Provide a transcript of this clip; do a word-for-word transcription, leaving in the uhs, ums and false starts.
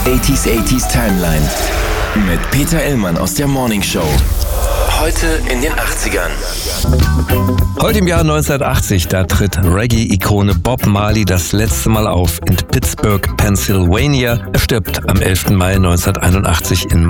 achtziger achtziger Timeline mit Peter Illmann aus der Morning Show. Heute in den achtzigern. Heute im Jahr neunzehnhundertachtzig, da tritt Reggae-Ikone Bob Marley das letzte Mal auf in Pittsburgh, Pennsylvania. Er stirbt am elften Mai neunzehnhunderteinundachtzig in